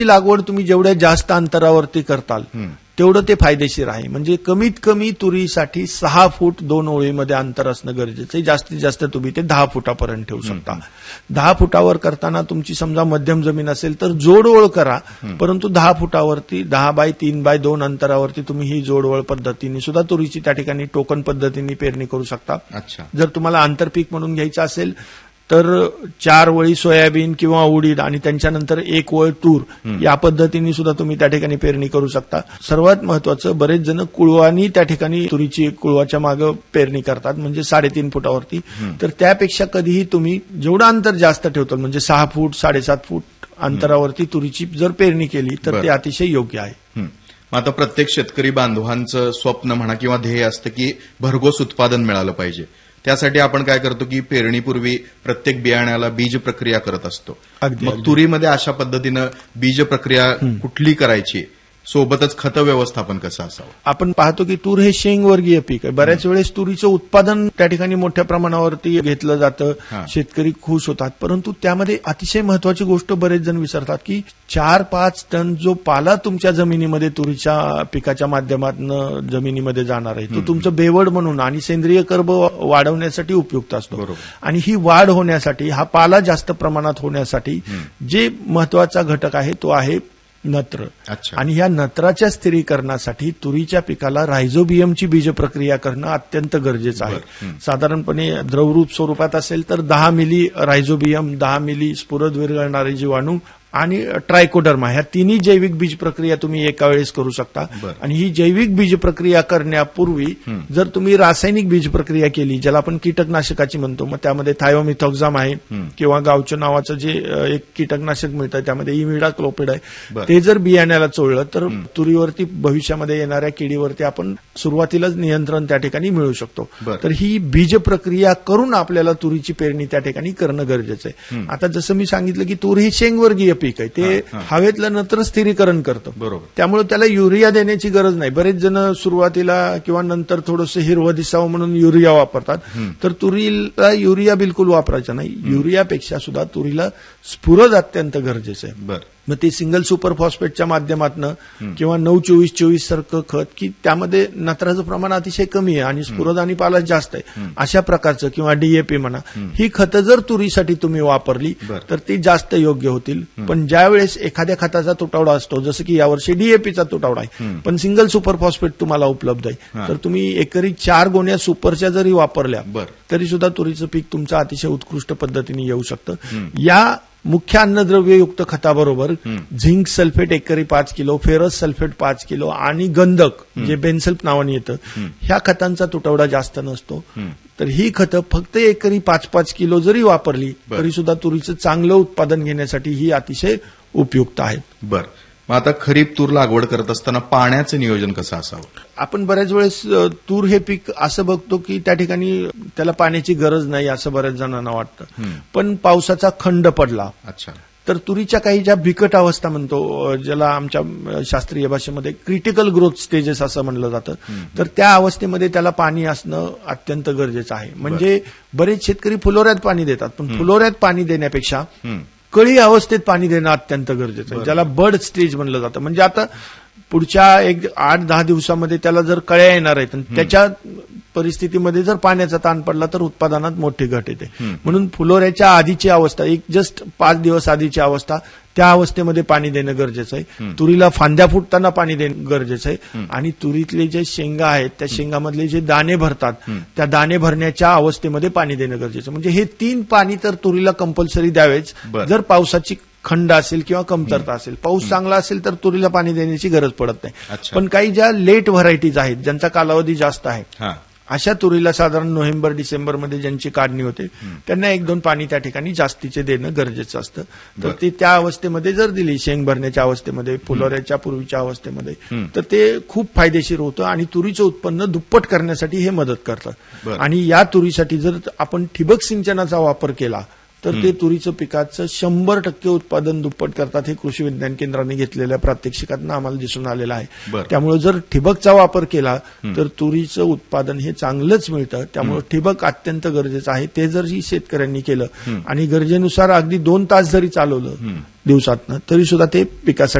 लागवड तुम्ही जेवढ्या जास्त अंतरावरती करताल तेवढं ते फायदेशीर आहे. म्हणजे कमीत कमी तुरीसाठी 6 फूट 2 ओळीमध्ये अंतर असणं गरजेचं आहे. जास्तीत जास्त तुम्ही ते 10 फुटापर्यंत ठेवू शकता. 10 फुटावर करताना तुमची समजा मध्यम जमीन असेल तर जोडओळ करा, परंतु 10 फुटावरती 10 बाय 3 बाय 2 अंतरावरती तुम्ही ही जोडओळ पद्धतीने सुद्धा तुरीची त्या ठिकाणी टोकन पद्धतीने पेरणी करू शकता. जर तुम्हाला आंतरपीक म्हणून घ्यायचं असेल तर 4 वळी सोयाबीन किंवा उडीद आणि त्यांच्यानंतर 1 वळ तूर या पद्धतीने सुद्धा तुम्ही त्या ठिकाणी पेरणी करू शकता. सर्वात महत्वाचं, बरेच जण कुळवानी त्या ठिकाणी तुरीची कुळवाच्या मागे पेरणी करतात, म्हणजे 3.5 फुटावरती. तर त्यापेक्षा कधीही तुम्ही जेवढं अंतर जास्त ठेवतो, म्हणजे 6 फूट 7.5 फूट अंतरावरती तुरीची जर पेरणी केली तर ते अतिशय योग्य आहे. आता प्रत्येक शेतकरी बांधवांचं स्वप्न म्हणा किंवा ध्येय असतं की भरघोस उत्पादन मिळालं पाहिजे. त्यासाठी आपण काय करतो की पेरणीपूर्वी प्रत्येक बियाण्याला बीज प्रक्रिया करत असतो. मग तुरीमध्ये अशा पद्धतीनं बीज प्रक्रिया कुठली करायची, सोबतच खत व्यवस्थापन कसं असावं? आपण पाहतो की तूर हे शेंगवर्गीय पीक आहे. बऱ्याच वेळेस तुरीचं उत्पादन त्या ठिकाणी मोठ्या प्रमाणावरती घेतलं जातं, शेतकरी खुश होतात, परंतु त्यामध्ये अतिशय महत्वाची गोष्ट बरेच जण विसरतात की 4-5 टन जो पाला तुमच्या जमिनीमध्ये तुरीच्या पिकाच्या माध्यमातून जमिनीमध्ये जाणार आहे तो तुमचं बेवड म्हणून आणि सेंद्रिय कर्ब वाढवण्यासाठी उपयुक्त असतो. आणि ही वाढ होण्यासाठी, हा पाला जास्त प्रमाणात होण्यासाठी जे महत्वाचा घटक आहे तो आहे नत्र. आणि या नत्राच्या स्थिरीकरणासाठी तुरीच्या पिकाला रायझोबियमची बीज प्रक्रिया करणं अत्यंत गरजेचं आहे. साधारणपणे द्रवरूप स्वरूपात असेल तर 10 मिली रायझोबियम, 10 मिली स्फुरद विरघळणारे जीवाणू आणि ट्रायकोडर्मा, ह्या तिन्ही जैविक बीज प्रक्रिया तुम्ही एका वेळेस करू शकता. आणि ही जैविक बीज प्रक्रिया करण्यापूर्वी जर तुम्ही रासायनिक बीज प्रक्रिया केली, ज्याला आपण कीटकनाशकाची म्हणतो, मग त्यामध्ये थायोमिथॉक्झाम आहे किंवा गावच्या नावाचं जे एक कीटकनाशक मिळतं त्यामध्ये इमिडाक्लोपिड आहे, ते जर बियाण्याला चोळलं तर तुरीवरती भविष्यामध्ये येणाऱ्या किडीवरती आपण सुरुवातीलाच नियंत्रण त्या ठिकाणी मिळू शकतो. तर ही बीज प्रक्रिया करून आपल्याला तुरीची पेरणी त्या ठिकाणी करणं गरजेचं आहे. आता जसं मी सांगितलं की तूर हे शेंगवर्गीय पीक आहे, ते हवेतलं नत्र स्थिरीकरण करतं, त्यामुळे त्याला युरिया देण्याची गरज नाही. बरेच जण सुरुवातीला किंवा नंतर थोडंसं हिरवं दिसावं म्हणून युरिया वापरतात, तर तुरीला युरिया बिलकुल वापरायचा नाही. युरियापेक्षा सुद्धा तुरीला स्फुरद अत्यंत गरजेचं आहे. मग ते सिंगल सुपर फॉस्फेटच्या माध्यमातून किंवा 9-24-24 सारखं खत, की त्यामध्ये नत्राचं प्रमाण अतिशय कमी आहे आणि स्फुरद आणि पाला जास्त आहे, अशा प्रकारचं किंवा डीएपी म्हणा, ही खतं जर तुरीसाठी तुम्ही वापरली तर ती जास्त योग्य होतील. पण ज्यावेळेस एखाद्या खताचा तुटवडा असतो, जसं की यावर्षी डीएपीचा तुटवडा आहे पण सिंगल सुपर फॉस्फेट तुम्हाला उपलब्ध आहे, तर तुम्ही एकरी 4 गोण्या सुपरच्या जरी वापरल्या तरी सुद्धा तुरीचं पीक तुमचं अतिशय उत्कृष्ट पद्धतीने येऊ शकतं. या मुख्य अन्नद्रव्ययुक्त खताबरोबर झिंक सल्फेट एकरी 5 किलो, फेरस सल्फेट 5 किलो आणि गंधक जे बेन्सल्फ नावाने येतं, ह्या खतांचा तुटवडा जास्त नसतो. तर ही खतं फक्त एकरी 5-5 किलो जरी वापरली तरी सुद्धा तुरीचं चांगलं उत्पादन घेण्यासाठी ही अतिशय उपयुक्त आहेत. मग आता खरीप तूर लागवड करत असताना पाण्याचं नियोजन कसं असावं? आपण बऱ्याच वेळेस तूर हे पीक असं बघतो की त्या ठिकाणी त्याला पाण्याची गरज नाही असं बऱ्याच जणांना वाटतं, पण पावसाचा खंड पडला तर तुरीच्या काही ज्या बिकट अवस्था म्हणतो, ज्याला आमच्या शास्त्रीय भाषेमध्ये क्रिटिकल ग्रोथ स्टेजेस असं म्हणलं जातं, तर त्या अवस्थेमध्ये त्याला पाणी असणं अत्यंत गरजेचं आहे. म्हणजे बरेच शेतकरी फुलोऱ्यात पाणी देतात, पण फुलोऱ्यात पाणी देण्यापेक्षा कळी अवस्थेत पाणी देणं अत्यंत गरजेचं आहे, ज्याला बर्ड स्टेज म्हणलं जातं. म्हणजे आता पुढच्या 8-10 दिवसामध्ये त्याला जर कळ्या येणार आहेत, त्याच्या परिस्थितीमध्ये जर पाण्याचा ताण पडला तर उत्पादनात मोठी घट येते. म्हणून फुलोऱ्याच्या आधीची अवस्था, एक जस्ट 5 दिवस आधीची अवस्था, त्या अवस्थेमध्ये पाणी देणं गरजेचं आहे. तुरीला फांद्या फुटताना पाणी देणं गरजेचं आहे. आणि तुरीतले जे शेंगा आहेत त्या शेंगामधले जे दाणे भरतात त्या दाणे भरण्याच्या अवस्थेमध्ये पाणी देणं गरजेचं. म्हणजे हे 3 पाणी तर तुरीला कंपल्सरी द्यावेच जर पावसाची खंड असेल किंवा कमतरता असेल. पाऊस चांगला असेल तर तुरीला पाणी देण्याची गरज पडत नाही. पण काही ज्या लेट व्हरायटीज आहेत, ज्यांचा कालावधी जास्त आहे, अशा तुरीला साधारण नोव्हेंबर-डिसेंबरमध्ये ज्यांची काढणी होते त्यांना 1-2 पाणी त्या ठिकाणी जास्तीचे देणं गरजेचं असतं. तर ते त्या अवस्थेमध्ये जर दिली, शेंग भरण्याच्या अवस्थेमध्ये, फुलोऱ्याच्या पूर्वीच्या अवस्थेमध्ये, तर ते खूप फायदेशीर होतं आणि तुरीचं उत्पन्न दुप्पट करण्यासाठी हे मदत करतं. आणि या तुरीसाठी जर आपण ठिबक सिंचनाचा वापर केला तर ते तुरीचं पिकाचं 100% उत्पादन दुप्पट करतात. हे कृषी विज्ञान केंद्राने घेतलेल्या प्रात्यक्षिकातनं आम्हाला दिसून आलेलं आहे. त्यामुळे जर ठिबकचा वापर केला तर तुरीचं उत्पादन हे चांगलंच मिळतं. त्यामुळे ठिबक अत्यंत गरजेचं आहे. ते जर शेतकऱ्यांनी केलं आणि गरजेनुसार अगदी 2 तास जरी चालवलं दिवसातनं तरी सुद्धा ते पिकासाठी